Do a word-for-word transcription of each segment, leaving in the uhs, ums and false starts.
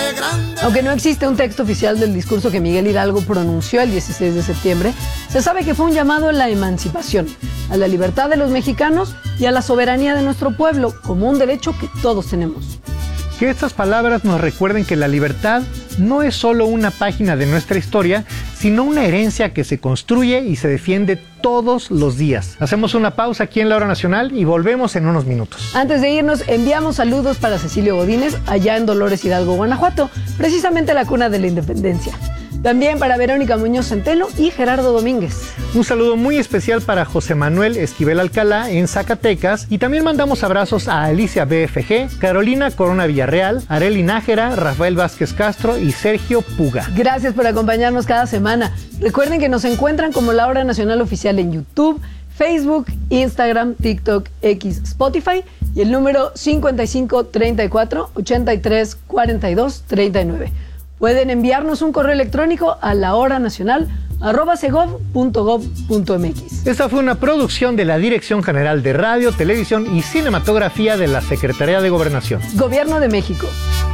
Aunque no existe un texto oficial del discurso que Miguel Hidalgo pronunció el dieciséis de septiembre, se sabe que fue un llamado a la emancipación, a la libertad de los mexicanos y a la soberanía de nuestro pueblo, como un derecho que todos tenemos. Que estas palabras nos recuerden que la libertad no es solo una página de nuestra historia, sino una herencia que se construye y se defiende todos los días. Hacemos una pausa aquí en La Hora Nacional y volvemos en unos minutos. Antes de irnos, enviamos saludos para Cecilio Godínez, allá en Dolores Hidalgo, Guanajuato, precisamente la cuna de la independencia. También para Verónica Muñoz Centeno y Gerardo Domínguez. Un saludo muy especial para José Manuel Esquivel Alcalá en Zacatecas. Y también mandamos abrazos a Alicia B F G, Carolina Corona Villarreal, Arely Nájera, Rafael Vázquez Castro y Sergio Puga. Gracias por acompañarnos cada semana. Recuerden que nos encuentran como La Hora Nacional Oficial en YouTube, Facebook, Instagram, TikTok, X, Spotify y el número cincuenta y cinco, treinta y cuatro, ochenta y tres, cuarenta y dos, treinta y nueve. Pueden enviarnos un correo electrónico a lahoranacional arroba segov punto gov punto mx. Esta fue una producción de la Dirección General de Radio, Televisión y Cinematografía de la Secretaría de Gobernación. Gobierno de México.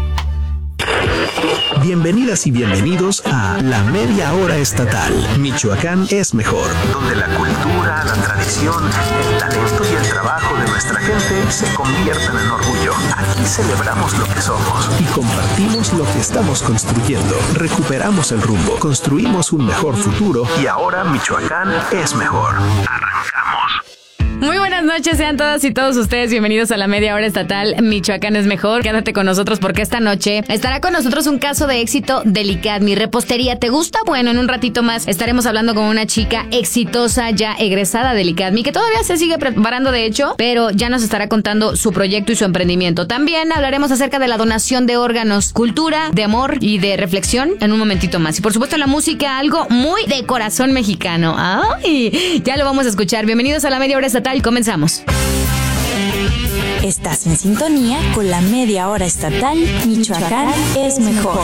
Bienvenidas y bienvenidos a La Media Hora Estatal. Michoacán es mejor. Donde la cultura, la tradición, el talento y el trabajo de nuestra gente se convierten en orgullo. Aquí celebramos lo que somos y compartimos lo que estamos construyendo. Recuperamos el rumbo, construimos un mejor futuro y ahora Michoacán es mejor. Arrancamos. Muy buenas noches, sean todas y todos ustedes bienvenidos a La Media Hora Estatal. Michoacán es mejor. Quédate con nosotros porque esta noche estará con nosotros un caso de éxito del ICADMI. ¿Repostería te gusta? Bueno, en un ratito más estaremos hablando con una chica exitosa ya egresada del ICADMI que todavía se sigue preparando de hecho, pero ya nos estará contando su proyecto y su emprendimiento. También hablaremos acerca de la donación de órganos, cultura, de amor y de reflexión en un momentito más. Y por supuesto la música, algo muy de corazón mexicano. ¡Ay! Ya lo vamos a escuchar. Bienvenidos a La Media Hora Estatal. Comenzamos. Estás en sintonía con La Media Hora Estatal. Michoacán es mejor.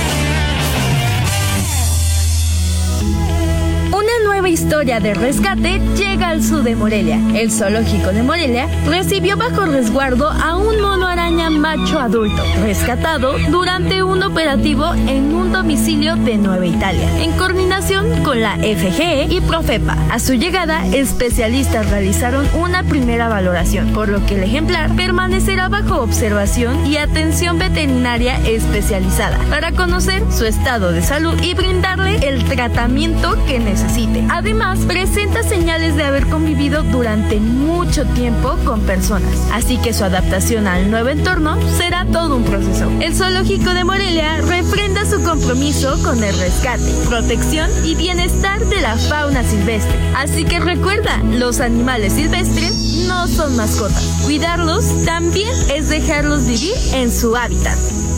Una nueva historia de rescate llega al sur de Morelia. El zoológico de Morelia recibió bajo resguardo a un mono araña macho adulto, rescatado durante un operativo en un domicilio de Nueva Italia, en coordinación con la F G E y Profepa. A su llegada, especialistas realizaron una primera valoración, por lo que el ejemplar permanecerá bajo observación y atención veterinaria especializada para conocer su estado de salud y brindarle el tratamiento que necesite. Además, presenta señales de haber convivido durante mucho tiempo con personas, así que su adaptación al nuevo entorno será todo un proceso. El zoológico de Morelia refrenda su compromiso con el rescate, protección y bienestar de la fauna silvestre. Así que recuerda, los animales silvestres no son mascotas. Cuidarlos también es dejarlos vivir en su hábitat.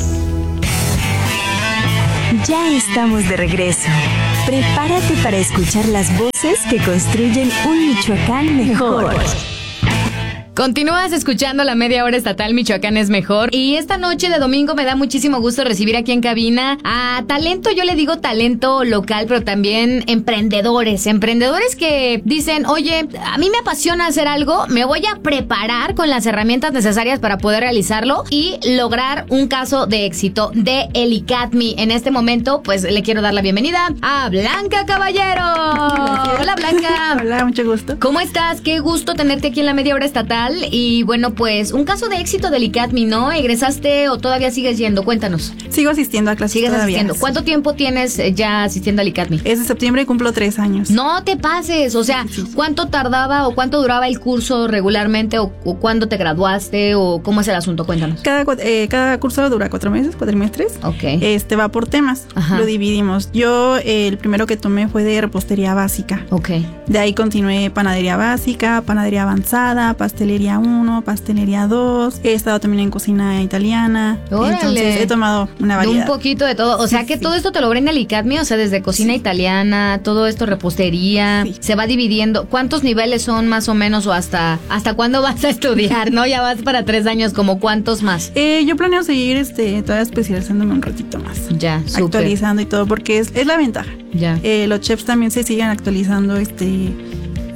Ya estamos de regreso. Prepárate para escuchar las voces que construyen un Michoacán mejor. Continúas escuchando La Media Hora Estatal. Michoacán es mejor. Y esta noche de domingo me da muchísimo gusto recibir aquí en cabina a talento, yo le digo talento local, pero también emprendedores. Emprendedores que dicen, oye, a mí me apasiona hacer algo, me voy a preparar con las herramientas necesarias para poder realizarlo y lograr un caso de éxito de el ICADMI. En este momento, pues le quiero dar la bienvenida a Blanca Caballero. Gracias. Hola, Blanca. Hola, mucho gusto. ¿Cómo estás? Qué gusto tenerte aquí en La Media Hora Estatal. Y bueno, pues un caso de éxito del ICADMI, ¿no? ¿Egresaste o todavía sigues yendo? Cuéntanos. Sigo asistiendo a clases. ¿Sigues todavía? asistiendo? ¿Cuánto tiempo tienes ya asistiendo al ICADMI? Es de septiembre y cumplo tres años. No te pases, o sea, sí, sí. ¿Cuánto tardaba o cuánto duraba el curso regularmente o, o cuándo te graduaste o cómo es el asunto? Cuéntanos. Cada, eh, cada curso dura cuatro meses, cuatrimestres. Ok. Este va por temas. Ajá. Lo dividimos. Yo eh, el primero que tomé fue de repostería básica. Ok. De ahí continué panadería básica, panadería avanzada, pastelería uno, pastelería dos. He estado también en cocina italiana. ¡Órale! Entonces he tomado una variedad. Un poquito de todo. O sea, sí, que sí. Todo esto te lo brinda el ICADMI, o sea, desde cocina sí. italiana, todo esto repostería, sí. Se va dividiendo. ¿Cuántos niveles son más o menos o hasta hasta cuándo vas a estudiar? ¿No? Ya vas para tres años, ¿como cuántos más? Eh, yo planeo seguir este todavía especializándome un ratito más. Ya, súper. Actualizando y todo, porque es, es la ventaja. Ya. Eh, los chefs también se siguen actualizando este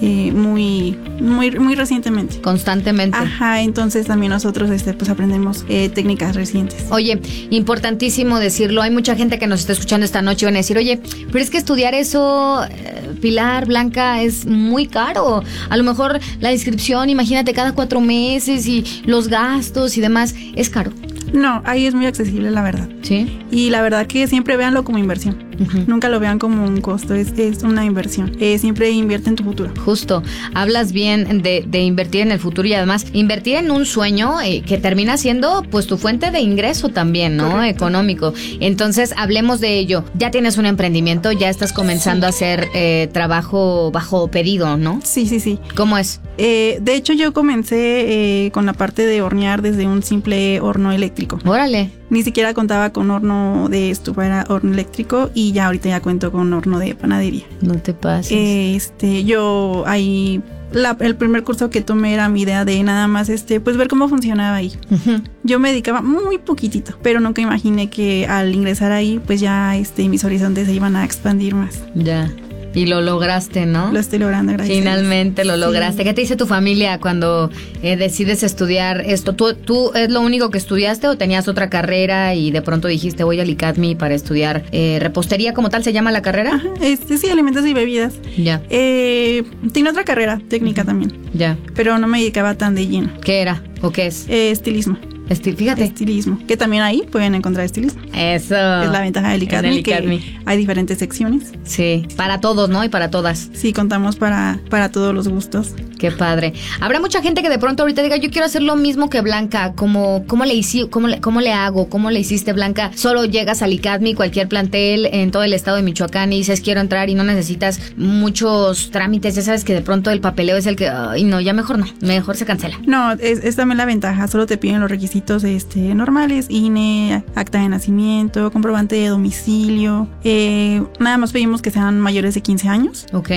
eh, muy, muy, muy recientemente. Constantemente. Ajá, entonces también nosotros este, pues aprendemos eh, técnicas recientes. Oye, importantísimo decirlo, hay mucha gente que nos está escuchando esta noche y van a decir, oye, pero es que estudiar eso, eh, Pilar, Blanca, es muy caro. A lo mejor la inscripción, imagínate, cada cuatro meses y los gastos y demás, es caro. No, ahí es muy accesible, la verdad. Sí. Y la verdad que siempre véanlo como inversión. Uh-huh. Nunca lo vean como un costo, es, es una inversión. Eh, siempre invierte en tu futuro. Justo, hablas bien de, de invertir en el futuro y además invertir en un sueño eh, que termina siendo pues tu fuente de ingreso también, ¿no? Correcto. Económico. Entonces, hablemos de ello. Ya tienes un emprendimiento, ya estás comenzando sí. a hacer eh, trabajo bajo pedido, ¿no? Sí, sí, sí. ¿Cómo es? Eh, de hecho, yo comencé eh, con la parte de hornear desde un simple horno eléctrico. Órale. Ni siquiera contaba con horno de estufa, era horno eléctrico y ya ahorita ya cuento con horno de panadería. No te pases. Eh, este, yo ahí, la, el primer curso que tomé era mi idea de nada más, este, pues ver cómo funcionaba ahí. Uh-huh. Yo me dedicaba muy poquitito, pero nunca imaginé que al ingresar ahí, pues ya, este, mis horizontes se iban a expandir más. Ya. Y lo lograste, ¿no? Lo estoy logrando, gracias. Finalmente lo lograste. Sí. ¿Qué te dice tu familia cuando eh, decides estudiar esto? ¿Tú, ¿Tú es lo único que estudiaste o tenías otra carrera y de pronto dijiste voy al ICATMI para estudiar eh, repostería como tal? ¿Se llama la carrera? Ajá, este, sí, alimentos y bebidas. Ya. Eh, tiene otra carrera, técnica uh-huh. también. Ya. Pero no me dedicaba tan de lleno. ¿Qué era o qué es? Eh, estilismo. Estil, fíjate. Estilismo. Que también ahí pueden encontrar estilismo. Eso. Es la ventaja del ICATMI, que hay diferentes secciones. Sí, para todos, ¿no? Y para todas. Sí, contamos para, para todos los gustos. Qué padre. Habrá mucha gente que de pronto ahorita diga, yo quiero hacer lo mismo que Blanca. ¿Cómo, cómo, le, hice, cómo, le, ¿Cómo le hago? ¿Cómo le hiciste, Blanca? Solo llegas al ICATMI, cualquier plantel en todo el estado de Michoacán y dices, quiero entrar y no necesitas muchos trámites. Ya sabes que de pronto el papeleo es el que, ay, no, ya mejor no. Mejor se cancela. No, es, es también la ventaja. Solo te piden los requisitos este, normales, I N E, acta de nacimiento, comprobante de domicilio. Eh, nada más pedimos que sean mayores de quince años. Ok.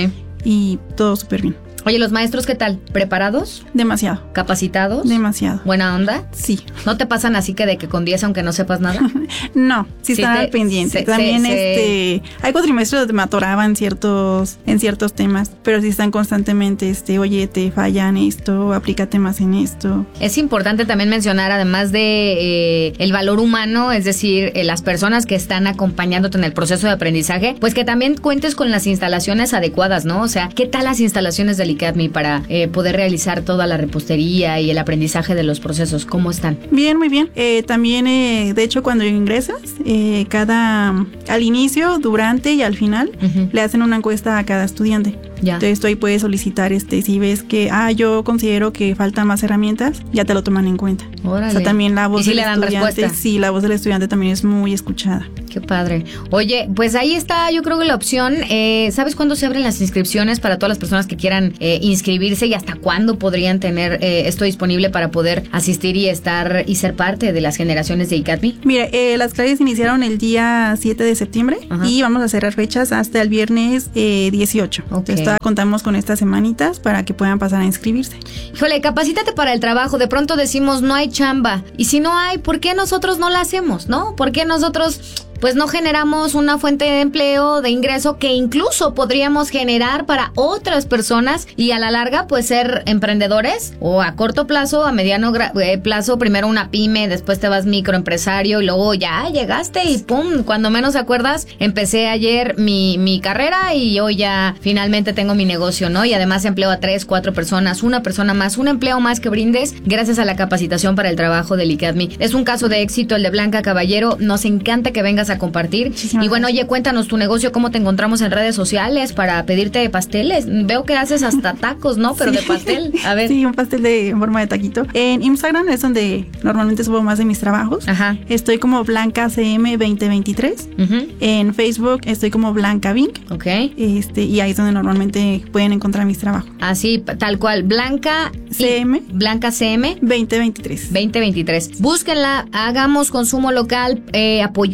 Y todo súper bien. Oye, ¿los maestros qué tal? ¿Preparados? Demasiado. ¿Capacitados? Demasiado. ¿Buena onda? Sí. ¿No te pasan así que de que con diez aunque no sepas nada? No, sí, sí están te, al pendiente. Se, También se, este se... hay cuatrimestres donde me atoraban ciertos, en ciertos temas, pero sí están constantemente, este, oye, te fallan esto, aplícate más en esto. Es importante también mencionar, además de eh, el valor humano, es decir, eh, las personas que están acompañándote en el proceso de aprendizaje, pues que también cuentes con las instalaciones adecuadas, ¿no? O sea, ¿qué tal las instalaciones del ICATMI para eh, poder realizar toda la repostería y el aprendizaje de los procesos? ¿Cómo están? Bien, muy bien. Eh, también, eh, de hecho, cuando ingresas, eh, cada al inicio, durante y al final, uh-huh. le hacen una encuesta a cada estudiante. Ya. Entonces tú ahí puedes solicitar, este, si ves que, ah, yo considero que faltan más herramientas, ya te lo toman en cuenta. Órale. O sea, también la voz ¿Y si del le dan estudiante, respuesta? Sí, la voz del estudiante también es muy escuchada. Qué padre. Oye, pues ahí está, yo creo que la opción. Eh, ¿Sabes cuándo se abren las inscripciones para todas las personas que quieran eh, inscribirse y hasta cuándo podrían tener eh, esto disponible para poder asistir y estar y ser parte de las generaciones de ICATMI? Mire, eh, las clases iniciaron el día siete de septiembre. Ajá. Y vamos a cerrar fechas hasta el viernes eh, dieciocho. Okay. Entonces todavía contamos con estas semanitas para que puedan pasar a inscribirse. Híjole, capacítate para el trabajo. De pronto decimos no hay chamba. Y si no hay, ¿por qué nosotros no la hacemos, no? ¿Por qué nosotros pues no generamos una fuente de empleo, de ingreso que incluso podríamos generar para otras personas y a la larga pues ser emprendedores o a corto plazo, a mediano gra- plazo, primero una pyme, después te vas microempresario y luego ya llegaste y pum, cuando menos acuerdas, empecé ayer mi, mi carrera y hoy ya finalmente tengo mi negocio, ¿no? Y además empleo a tres, cuatro personas, una persona más, un empleo más que brindes gracias a la capacitación para el trabajo del ICATMI. Es un caso de éxito el de Blanca Caballero, nos encanta que vengas a compartir. Muchísimas y bueno, gracias. Oye, cuéntanos tu negocio, cómo te encontramos en redes sociales para pedirte pasteles. Veo que haces hasta tacos, ¿no? Pero sí. De pastel. A ver. Sí, un pastel de en forma de taquito. En Instagram es donde normalmente subo más de mis trabajos. Ajá. Estoy como Blanca C M veinte veintitrés. Uh-huh. En Facebook estoy como Blanca Vink. Ok. Este, y ahí es donde normalmente pueden encontrar mis trabajos. Así, tal cual. Blanca C M. Blanca C M veinte veintitrés. veinte veintitrés. Búsquenla, hagamos consumo local, eh, apoyemos a los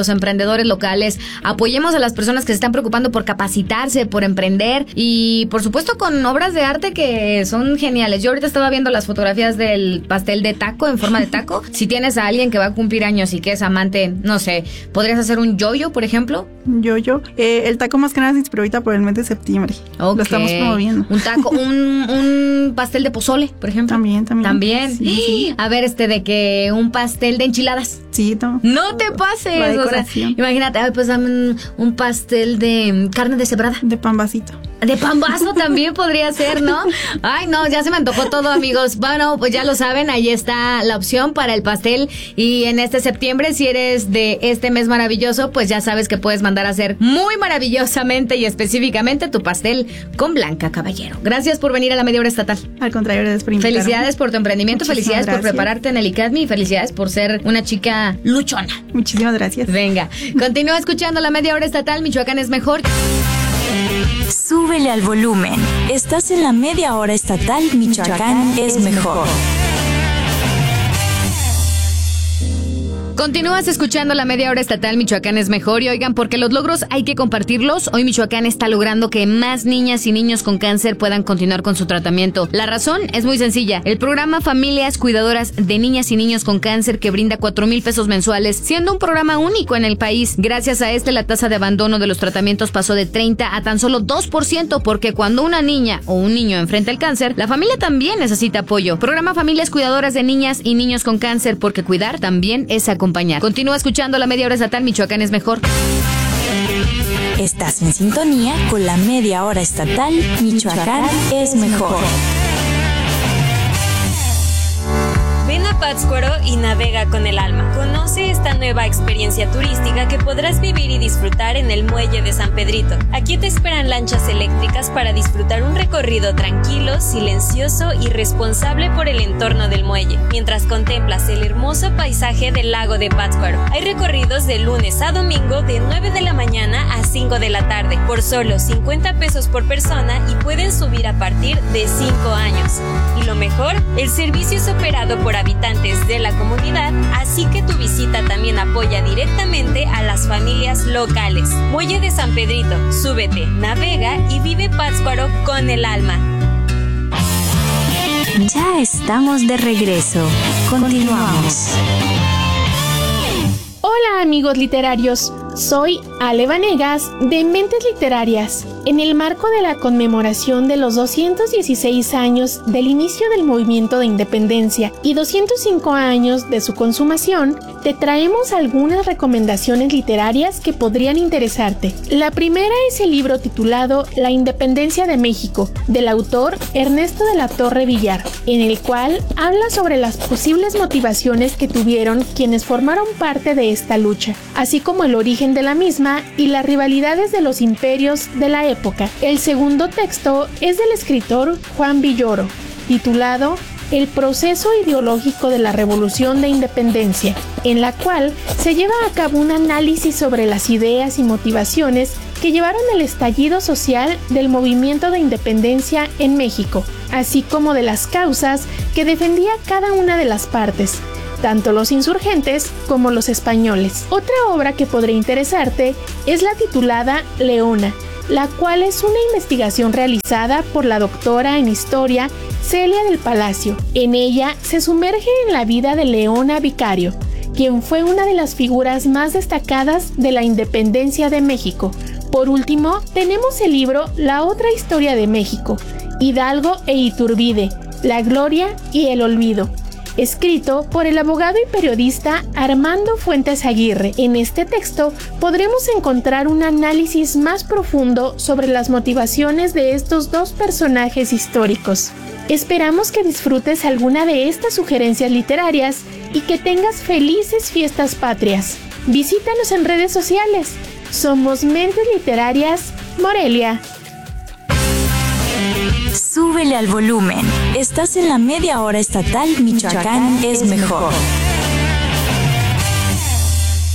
los emprendedores locales, apoyemos a las personas que se están preocupando por capacitarse, por emprender y por supuesto con obras de arte que son geniales. Yo ahorita estaba viendo las fotografías del pastel de taco en forma de taco. Si tienes a alguien que va a cumplir años y que es amante, no sé, ¿podrías hacer un yoyo, por ejemplo? Yoyo. Eh, el taco más que nada se inspiró ahorita por el mes de septiembre. Okay. Lo estamos promoviendo. Un taco, un, un pastel de pozole, por ejemplo. También, también. También. Sí, sí. A ver, este de que un pastel de enchiladas. Sí, no. No te pases. La O sea, decoración. imagínate, ay, pues dame un, un pastel de carne deshebrada. De pambacito. De pambazo también podría ser, ¿no? Ay, no, ya se me antojó todo, amigos. Bueno, pues ya lo saben, ahí está la opción para el pastel. Y en este septiembre, si eres de este mes maravilloso, pues ya sabes que puedes mandar a hacer muy maravillosamente y específicamente tu pastel con Blanca Caballero. Gracias por venir a la Media Hora Estatal. Al contrario, gracias por invitarme. Felicidades por tu emprendimiento, Muchísimas felicidades gracias. por prepararte en el ICADMI y felicidades por ser una chica luchona. Muchísimas gracias. Venga, continúa escuchando la Media Hora Estatal. Michoacán es mejor. Súbele al volumen. Estás en la Media Hora Estatal Michoacán es mejor. Continúas escuchando la Media Hora Estatal Michoacán es mejor y oigan, porque los logros hay que compartirlos. Hoy Michoacán está logrando que más niñas y niños con cáncer puedan continuar con su tratamiento. La razón es muy sencilla. El programa Familias Cuidadoras de Niñas y Niños con Cáncer, que brinda cuatro mil pesos mensuales, siendo un programa único en el país. Gracias a este, la tasa de abandono de los tratamientos pasó de treinta a tan solo dos por ciento, porque cuando una niña o un niño enfrenta el cáncer, la familia también necesita apoyo. Programa Familias Cuidadoras de Niñas y Niños con Cáncer, porque cuidar también es acompañar. Continúa escuchando la Media Hora Estatal Michoacán es mejor. Estás en sintonía con la Media Hora Estatal Michoacán es mejor. Ven a Pátzcuaro y navega con el alma. Conoce esta nueva experiencia turística que podrás vivir y disfrutar en el muelle de San Pedrito. Aquí te esperan lanchas eléctricas para disfrutar un recorrido tranquilo, silencioso y responsable por el entorno del muelle, mientras contemplas el hermoso paisaje del lago de Pátzcuaro. Hay recorridos de lunes a domingo de nueve de la mañana a cinco de la tarde por solo cincuenta pesos por persona y pueden subir a partir de cinco años. Y lo mejor, el servicio es operado por habitantes de la comunidad, así que tu visita también apoya directamente a las familias locales. Muelle de San Pedrito, súbete, navega y vive Pátzcuaro con el alma. Ya estamos de regreso. Continuamos. Hola amigos literarios, soy Ale Vanegas de Mentes Literarias. En el marco de la conmemoración de los doscientos dieciséis años del inicio del movimiento de independencia y doscientos cinco años de su consumación, te traemos algunas recomendaciones literarias que podrían interesarte. La primera es el libro titulado La Independencia de México, del autor Ernesto de la Torre Villar, en el cual habla sobre las posibles motivaciones que tuvieron quienes formaron parte de esta lucha, así como el origen de la misma y las rivalidades de los imperios de la época. El segundo texto es del escritor Juan Villoro, titulado El proceso ideológico de la Revolución de Independencia, en la cual se lleva a cabo un análisis sobre las ideas y motivaciones que llevaron al estallido social del movimiento de independencia en México, así como de las causas que defendía cada una de las partes, tanto los insurgentes como los españoles. Otra obra que podría interesarte es la titulada Leona, la cual es una investigación realizada por la doctora en historia Celia del Palacio. En ella se sumerge en la vida de Leona Vicario, quien fue una de las figuras más destacadas de la independencia de México. Por último, tenemos el libro La otra historia de México, Hidalgo e Iturbide, la gloria y el olvido, escrito por el abogado y periodista Armando Fuentes Aguirre. En este texto podremos encontrar un análisis más profundo sobre las motivaciones de estos dos personajes históricos. Esperamos que disfrutes alguna de estas sugerencias literarias y que tengas felices fiestas patrias. Visítanos en redes sociales. Somos Mentes Literarias Morelia. Súbele al volumen. Estás en la Media Hora Estatal Michoacán es mejor.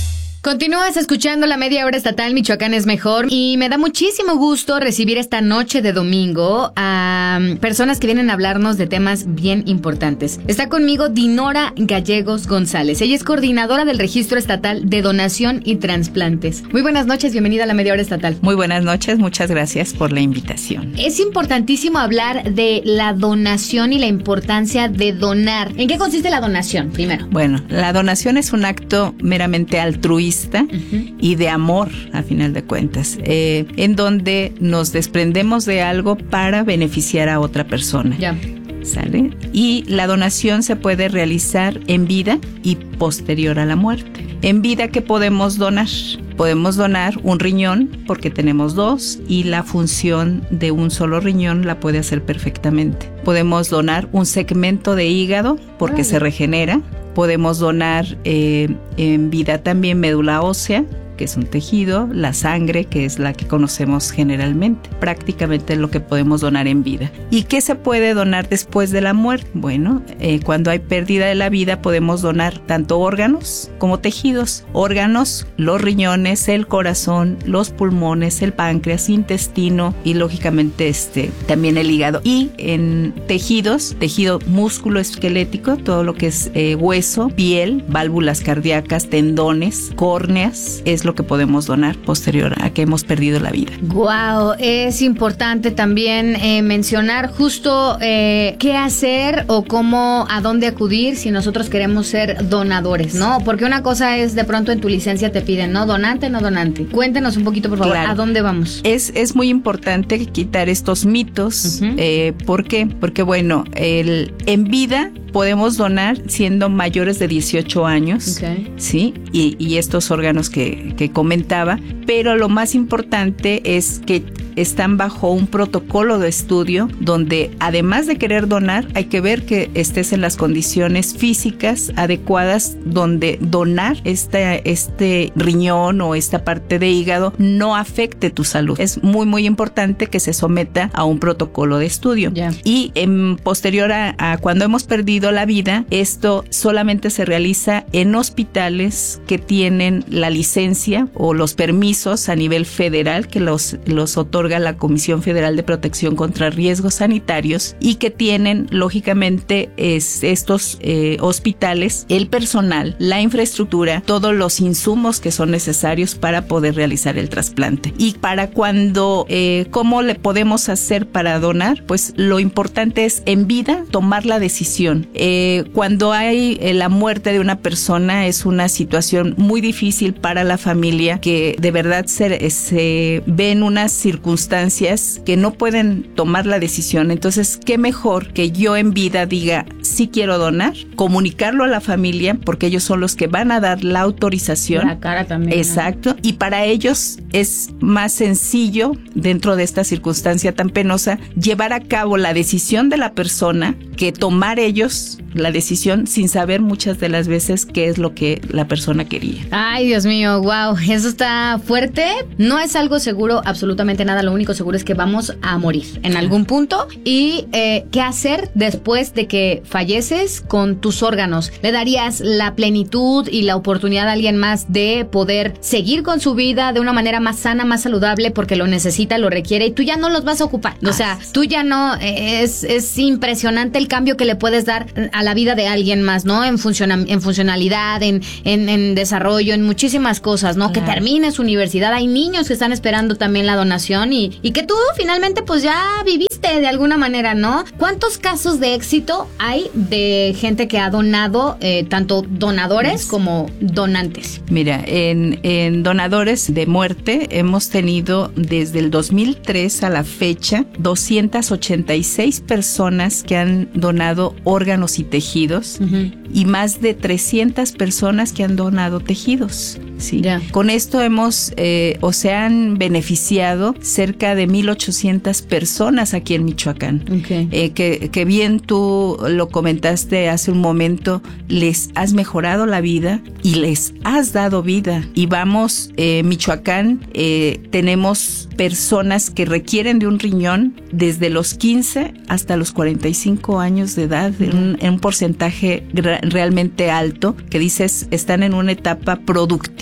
Continúas escuchando la media hora estatal Michoacán es mejor y me da muchísimo gusto recibir esta noche de domingo a personas que vienen a hablarnos de temas bien importantes. Está conmigo Dinora Gallegos González. Ella es coordinadora del Registro Estatal de Donación y Trasplantes. Muy buenas noches, bienvenida a la media hora estatal. Muy buenas noches, muchas gracias por la invitación. Es importantísimo hablar de la donación y la importancia de donar. ¿En qué consiste la donación, primero? Bueno, la donación es un acto meramente altruista uh-huh. y de amor, a final de cuentas, eh, en donde nos desprendemos de algo para beneficiar a otra persona. Ya. ¿Sale? Y la donación se puede realizar en vida y posterior a la muerte. En vida, ¿qué podemos donar? Podemos donar un riñón porque tenemos dos y la función de un solo riñón la puede hacer perfectamente. Podemos donar un segmento de hígado porque se regenera. Podemos donar eh, en vida también médula ósea, que es un tejido, la sangre, que es la que conocemos generalmente, prácticamente lo que podemos donar en vida. ¿Y qué se puede donar después de la muerte? Bueno, eh, cuando hay pérdida de la vida podemos donar tanto órganos como tejidos. Órganos, los riñones, el corazón, los pulmones, el páncreas, intestino y lógicamente este, también el hígado. Y en tejidos, tejido músculo esquelético, todo lo que es eh, hueso, piel, válvulas cardíacas, tendones, córneas, es lo que podemos donar posterior a que hemos perdido la vida. Wow, es importante también eh, mencionar justo eh, qué hacer o cómo, a dónde acudir si nosotros queremos ser donadores, ¿no? Porque una cosa es de pronto en tu licencia te piden, ¿no? Donante, no donante. Cuéntenos un poquito, por favor, claro. ¿A dónde vamos? Es, es muy importante quitar estos mitos. Uh-huh. Eh, ¿Por qué? Porque bueno, el, en vida podemos donar siendo mayores de dieciocho años, okay. ¿sí? Y, y estos órganos que, que comentaba, pero lo más importante es que están bajo un protocolo de estudio donde además de querer donar, hay que ver que estés en las condiciones físicas adecuadas donde donar este, este riñón o esta parte de hígado no afecte tu salud. Es muy muy importante que se someta a un protocolo de estudio. Yeah. Y en posterior a, a cuando hemos perdido la vida, esto solamente se realiza en hospitales que tienen la licencia o los permisos a nivel federal que los, los otorga la Comisión Federal de Protección contra Riesgos Sanitarios y que tienen lógicamente es, estos eh, hospitales, el personal, la infraestructura, todos los insumos que son necesarios para poder realizar el trasplante. Y para cuando, eh, ¿cómo le podemos hacer para donar? Pues lo importante es en vida tomar la decisión. Eh, cuando hay eh, la muerte de una persona es una situación muy difícil para la familia que de verdad se, se ven unas circunstancias que no pueden tomar la decisión. Entonces, qué mejor que yo en vida diga sí quiero donar, comunicarlo a la familia porque ellos son los que van a dar la autorización. La cara también. Exacto. ¿No? Y para ellos es más sencillo, dentro de esta circunstancia tan penosa, llevar a cabo la decisión de la persona que tomar ellos la decisión sin saber muchas de las veces qué es lo que la persona quería. Ay, Dios mío, wow, eso está fuerte. No es algo seguro, absolutamente nada. Lo único seguro es que vamos a morir en algún punto. Y eh, ¿qué hacer después de que falleces con tus órganos? ¿Le darías la plenitud y la oportunidad a alguien más de poder seguir con su vida de una manera más sana, más saludable, porque lo necesita, lo requiere, y tú ya no los vas a ocupar? O sea, tú ya no, eh, es, es impresionante el cambio que le puedes dar a la vida de alguien más, ¿no? En, funciona, en funcionalidad, en, en, en desarrollo, en muchísimas cosas, ¿no? Claro. Que termine su universidad. Hay niños que están esperando también la donación y, y que tú finalmente pues ya viviste de alguna manera, ¿no? ¿Cuántos casos de éxito hay de gente que ha donado, eh, tanto donadores como donantes? Mira, en, en donadores de muerte hemos tenido desde el dos mil tres a la fecha doscientas ochenta y seis personas que han donado órganos y tejidos, uh-huh. y más de trescientas personas que han donado tejidos. Sí. Yeah. Con esto hemos, eh, o se han beneficiado cerca de mil ochocientas personas aquí en Michoacán. Okay. Eh, que, que bien tú lo comentaste hace un momento, les has mejorado la vida y les has dado vida. Y vamos, eh, Michoacán, eh, tenemos personas que requieren de un riñón desde los quince hasta los cuarenta y cinco años de edad, mm. en, en un porcentaje gra- realmente alto, que dices están en una etapa productiva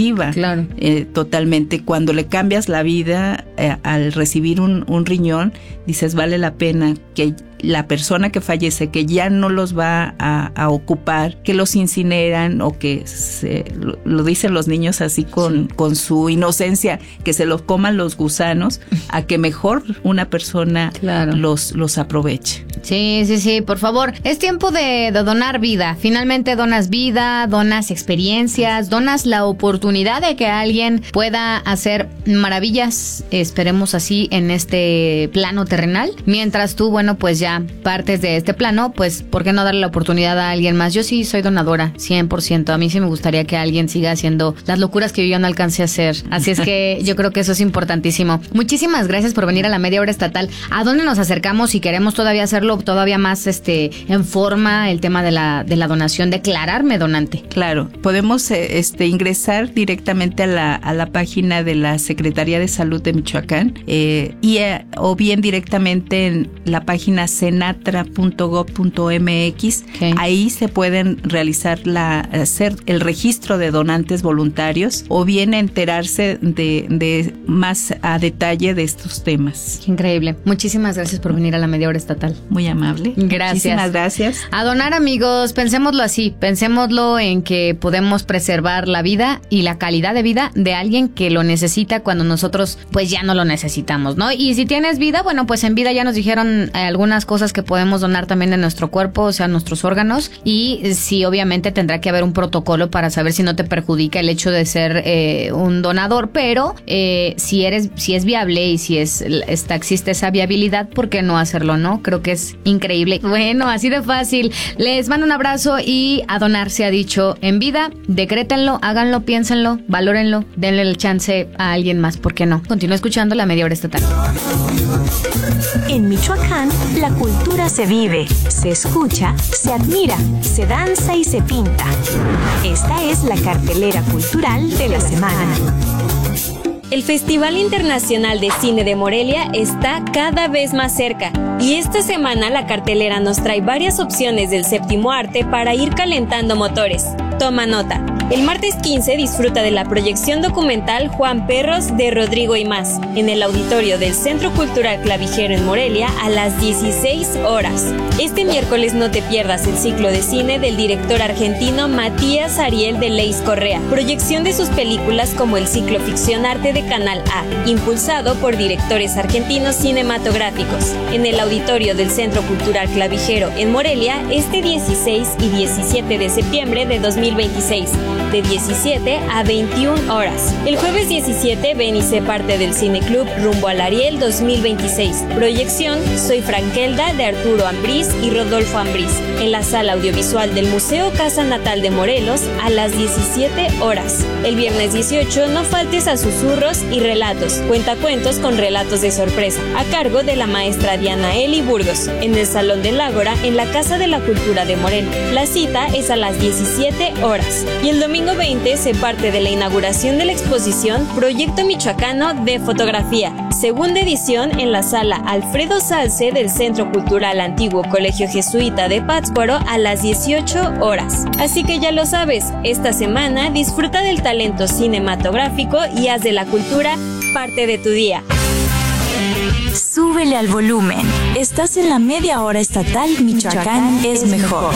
positiva. Claro. Eh, totalmente. Cuando le cambias la vida eh, al recibir un, un riñón, dices, vale la pena que la persona que fallece, que ya no los va a, a ocupar, que los incineran o que se, lo, lo dicen los niños así con, sí. con su inocencia, que se los coman los gusanos, a que mejor una persona claro. los, los aproveche. Sí, sí, sí, por favor. Es tiempo de, de donar vida. Finalmente donas vida, donas experiencias, donas la oportunidad de que alguien pueda hacer maravillas, esperemos así, en este plano terrenal. Mientras tú, bueno, pues ya partes de este plano, pues ¿por qué no darle la oportunidad a alguien más? Yo sí soy donadora, cien por ciento. A mí sí me gustaría que alguien siga haciendo las locuras que yo no alcancé a hacer. Así es que yo creo que eso es importantísimo. Muchísimas gracias por venir a la Media Hora Estatal. ¿A dónde nos acercamos si queremos todavía hacerlo todavía más este en forma, el tema de la, de la donación, declararme donante? Claro, podemos este, ingresar directamente a la, a la página de la Secretaría de Salud de Michoacán eh, y, eh, o bien directamente en la página cenatra punto gob punto mx. Okay. Ahí se pueden realizar la hacer el registro de donantes voluntarios o bien enterarse de, de más a detalle de estos temas. Qué increíble. Muchísimas gracias por venir a la Media Hora Estatal. Muy amable. Gracias. Muchísimas gracias. A donar, amigos, pensémoslo así, pensémoslo en que podemos preservar la vida y la calidad de vida de alguien que lo necesita cuando nosotros pues ya no lo necesitamos, ¿no? Y si tienes vida, bueno, pues en vida ya nos dijeron eh, algunas cosas que podemos donar también de nuestro cuerpo, o sea, nuestros órganos, y sí, obviamente tendrá que haber un protocolo para saber si no te perjudica el hecho de ser eh, un donador, pero eh, si eres, si es viable y si es, está, existe esa viabilidad, ¿por qué no hacerlo, no? Creo que es increíble. Bueno, así de fácil. Les mando un abrazo y a donar se ha dicho en vida. Decrétenlo, háganlo, piénsenlo, valórenlo, denle el chance a alguien más, ¿por qué no? Continúa escuchando la Media Hora Estatal. En Michoacán, la cultura se vive, se escucha, se admira, se danza y se pinta. Esta es la cartelera cultural de la semana. El Festival Internacional de Cine de Morelia está cada vez más cerca y esta semana la cartelera nos trae varias opciones del séptimo arte para ir calentando motores. Toma nota. El martes quince disfruta de la proyección documental Juan Perros de Rodrigo y más en el auditorio del Centro Cultural Clavijero en Morelia a las dieciséis horas. Este miércoles no te pierdas el ciclo de cine del director argentino Matías Ariel de Leis Correa, proyección de sus películas como el ciclo Ficción Arte de Canal A, impulsado por directores argentinos cinematográficos. En el auditorio del Centro Cultural Clavijero en Morelia este dieciséis y diecisiete de septiembre de dos mil veintiséis. De diecisiete a veintiuna horas. El jueves diecisiete ven y sé parte del Cineclub Rumbo al Ariel dos mil veintiséis. Proyección Soy Frankelda de Arturo Ambriz y Rodolfo Ambriz en la sala audiovisual del Museo Casa Natal de Morelos a las diecisiete horas. El viernes dieciocho no faltes a Susurros y Relatos, cuentacuentos con relatos de sorpresa, a cargo de la maestra Diana Eli Burgos, en el Salón del Ágora en la Casa de la Cultura de Morelia. La cita es a las diecisiete horas. Y el domingo veinte se parte de la inauguración de la exposición Proyecto Michoacano de Fotografía, segunda edición en la sala Alfredo Salce del Centro Cultural Antiguo Colegio Jesuita de Pátzcuaro a las dieciocho horas. Así que ya lo sabes, esta semana disfruta del talento cinematográfico y haz de la cultura parte de tu día. Súbele al volumen. Estás en la Media Hora Estatal Michoacán es mejor.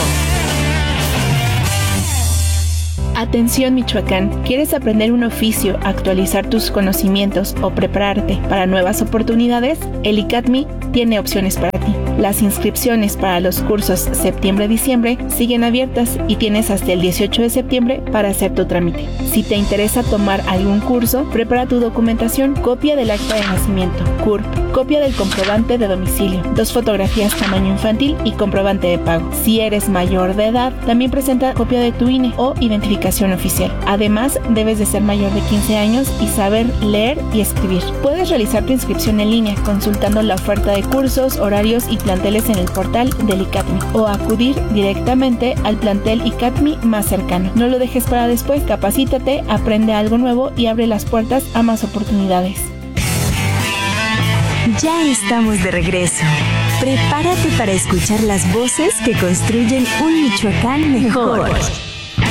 Atención Michoacán, ¿quieres aprender un oficio, actualizar tus conocimientos o prepararte para nuevas oportunidades? El ICATMI tiene opciones para ti. Las inscripciones para los cursos septiembre-diciembre siguen abiertas y tienes hasta el dieciocho de septiembre para hacer tu trámite. Si te interesa tomar algún curso, prepara tu documentación, copia del acta de nacimiento, C U R P, copia del comprobante de domicilio, dos fotografías tamaño infantil y comprobante de pago. Si eres mayor de edad, también presenta copia de tu I N E o identificación oficial. Además, debes de ser mayor de quince años y saber leer y escribir. Puedes realizar tu inscripción en línea consultando la oferta de cursos, horarios y planteles en el portal del ICATMI o acudir directamente al plantel ICATMI más cercano. No lo dejes para después, capacítate, aprende algo nuevo y abre las puertas a más oportunidades. Ya estamos de regreso. Prepárate para escuchar las voces que construyen un Michoacán mejor.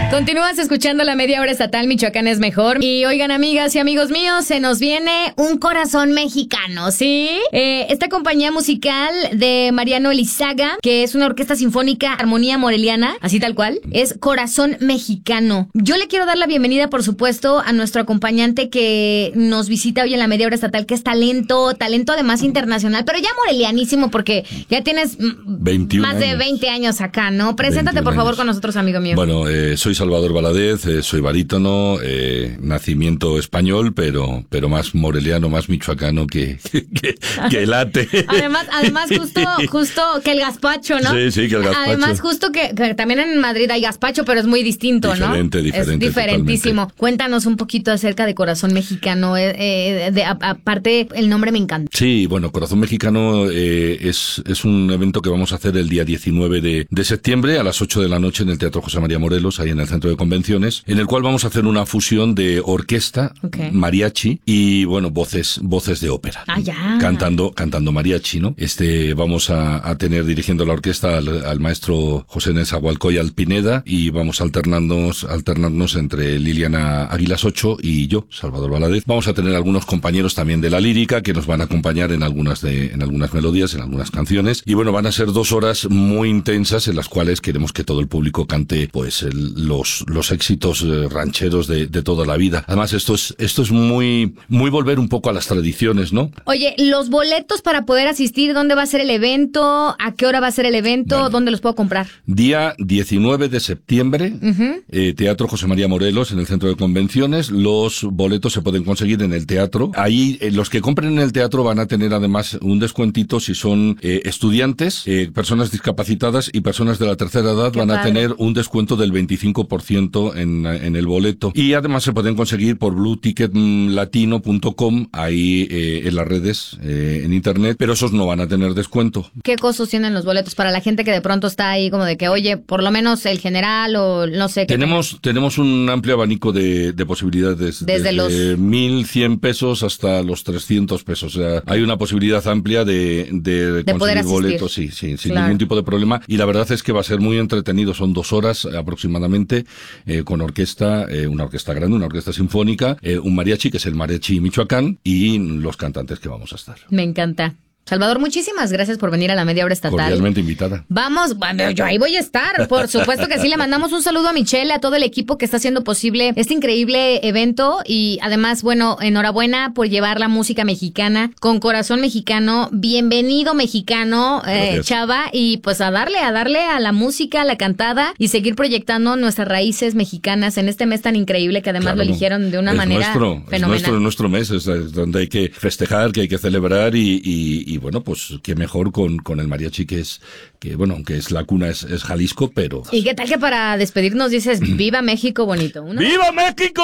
Continúas escuchando la media hora estatal, Michoacán es mejor. Y oigan, amigas y amigos míos, se nos viene un corazón mexicano, ¿sí? Eh, esta compañía musical de Mariano Elizaga, que es una orquesta sinfónica Armonía Moreliana, así tal cual, es Corazón Mexicano. Yo le quiero dar la bienvenida, por supuesto, a nuestro acompañante que nos visita hoy en la media hora estatal, que es talento, talento además internacional, pero ya morelianísimo, porque ya tienes más de veinte años acá, ¿no? Preséntate, por favor, años. Con nosotros, amigo mío. Bueno, eh, soy Salvador Valadez, eh, soy barítono, eh, nacimiento español, pero pero más moreliano, más michoacano que, que, que late. Además, además justo, justo que el gazpacho, ¿no? Sí, sí, que el gazpacho. Además, justo que, que también en Madrid hay gazpacho, pero es muy distinto, diferente, ¿no? Diferente, es diferentísimo. Totalmente. Cuéntanos un poquito acerca de Corazón Mexicano. Eh, eh, de, a, aparte, el nombre me encanta. Sí, bueno, Corazón Mexicano eh, es, es un evento que vamos a hacer el día diecinueve de, de septiembre a las ocho de la noche en el Teatro José María Morelos, ahí en el Centro de Convenciones, en el cual vamos a hacer una fusión de orquesta, okay. mariachi y, bueno, voces voces de ópera. Ah, ya. Cantando, cantando mariachi, ¿no? Este, vamos a, a tener dirigiendo la orquesta al, al maestro José Nezahualcóyotl Pineda y vamos a alternarnos, alternarnos entre Liliana Águilas Ocho y yo, Salvador Valadez. Vamos a tener algunos compañeros también de la lírica que nos van a acompañar en algunas de, en algunas melodías, en algunas canciones. Y bueno, van a ser dos horas muy intensas en las cuales queremos que todo el público cante, pues, el, los, los éxitos eh, rancheros de, de toda la vida. Además, esto es, esto es muy, muy volver un poco a las tradiciones, ¿no? Oye, los boletos para poder asistir, ¿dónde va a ser el evento? ¿A qué hora va a ser el evento? Bueno, ¿dónde los puedo comprar? Día diecinueve de septiembre, uh-huh. eh, Teatro José María Morelos, en el Centro de Convenciones. Los boletos se pueden conseguir en el teatro. Ahí, eh, los que compren en el teatro van a tener además un descuentito si son eh, estudiantes, eh, personas discapacitadas y personas de la tercera edad. Qué van padre. A tener un descuento del veinticinco por ciento en, en el boleto. Y además se pueden conseguir por blue ticket latino punto com, ahí eh, en las redes, eh, en internet, pero esos no van a tener descuento. ¿Qué costos tienen los boletos para la gente que de pronto está ahí como de que, oye, por lo menos el general o no sé qué? Tenemos, tenemos un amplio abanico de, de posibilidades. Desde, desde los mil cien pesos hasta los trescientos pesos. O sea, hay una posibilidad amplia de, de, de conseguir boletos, sí, sí, sin claro. ningún tipo de problema. Y la verdad es que va a ser muy entretenido. Son dos horas aproximadamente, eh, con orquesta, eh, una orquesta grande, una orquesta sinfónica, eh, un mariachi, que es el Mariachi Michoacán, y los cantantes que vamos a estar. Me encanta. Salvador, muchísimas gracias por venir a la media hora estatal. Cordialmente invitada. Vamos, bueno, yo ahí voy a estar, por supuesto que sí. Le mandamos un saludo a Michelle, a todo el equipo que está haciendo posible este increíble evento y además, bueno, enhorabuena por llevar la música mexicana con Corazón Mexicano. Bienvenido, mexicano, eh, Chava, y pues a darle, a darle a la música, a la cantada y seguir proyectando nuestras raíces mexicanas en este mes tan increíble que además claro, lo eligieron de una es manera nuestro, fenomenal. Es nuestro, nuestro mes, es donde hay que festejar, que hay que celebrar y, y, y bueno, pues qué mejor con, con el mariachi, que es, que bueno, aunque es la cuna, es, es Jalisco, pero... ¿Y qué tal que para despedirnos dices, ¡Viva México bonito! ¿Una? ¡Viva México!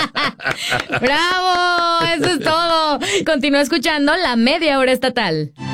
¡Bravo! Eso es todo. Continúa escuchando la media hora estatal.